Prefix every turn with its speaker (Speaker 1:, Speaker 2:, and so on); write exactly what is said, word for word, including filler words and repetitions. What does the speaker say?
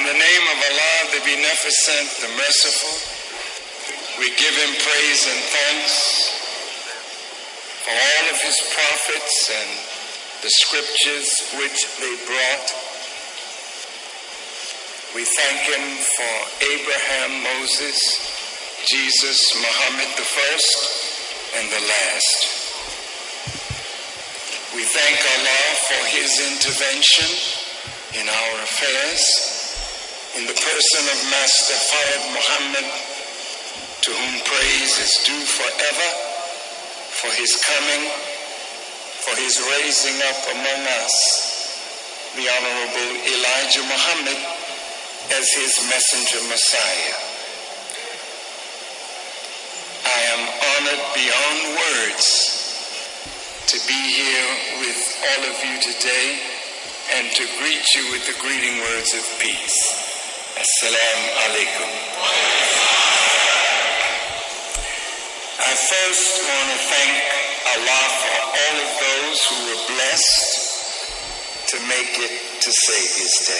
Speaker 1: the name of Allah, the Beneficent, the Merciful, we give him praise and thanks for all of his prophets and the scriptures which they brought. We thank him for Abraham, Moses, Jesus, Muhammad the first and the last. We thank Allah for his intervention in our affairs, in the person of Master Fard Muhammad, to whom praise is due forever, for his coming, for his raising up among us the Honorable Elijah Muhammad as his messenger Messiah. I am honored beyond words to be here with all of you today and to greet you with the greeting words of peace. Assalamu alaikum. I first want to thank Allah for all of those who were blessed to make it to Savior's Day.